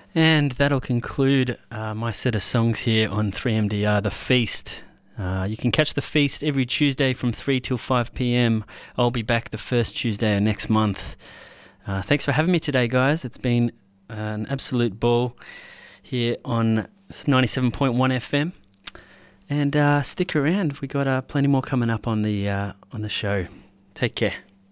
And that'll conclude my set of songs here on 3MDR, The Feast. You can catch The Feast every Tuesday from 3 till 5 p.m. I'll be back the first Tuesday of next month. Thanks for having me today, guys. It's been an absolute ball here on 97.1 FM. And stick around. We got plenty more coming up on the show. Take care.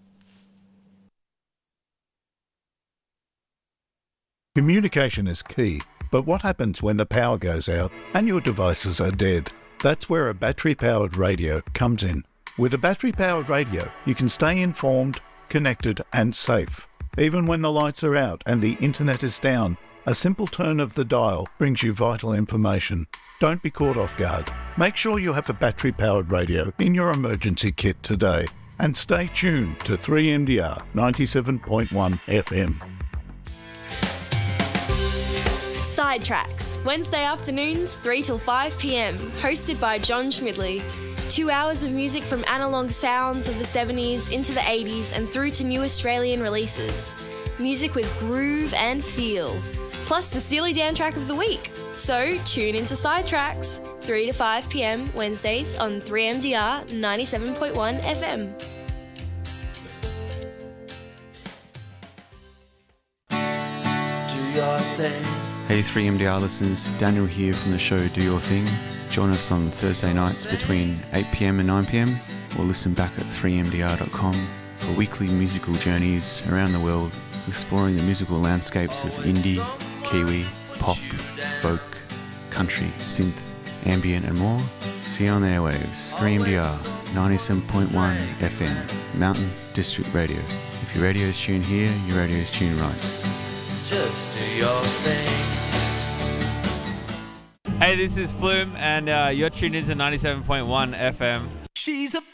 Communication is key, but what happens when the power goes out and your devices are dead? That's where a battery-powered radio comes in. With a battery-powered radio, you can stay informed, connected and safe. Even when the lights are out and the internet is down, a simple turn of the dial brings you vital information. Don't be caught off guard. Make sure you have a battery-powered radio in your emergency kit today. And stay tuned to 3MDR 97.1 FM. Sidetracks, Wednesday afternoons, 3 till 5 p.m, hosted by John Schmidley. 2 hours of music from analog sounds of the 70s into the 80s and through to new Australian releases. Music with groove and feel. Plus the Steely Dan track of the week. So tune into Sidetracks, 3 to 5 p.m, Wednesdays on 3MDR 97.1 FM. Do your thing. Hey 3MDR listeners, Daniel here from the show Do Your Thing. Join us on Thursday nights between 8pm and 9pm or listen back at 3mdr.com for weekly musical journeys around the world, exploring the musical landscapes of indie, Kiwi, pop, folk, country, synth, ambient and more. See you on the airwaves, 3MDR 97.1 FM, Mountain District Radio. If your radio is tuned here, your radio is tuned right. Just do your thing. Hey, this is Flume, and you're tuned into 97.1 FM. She's a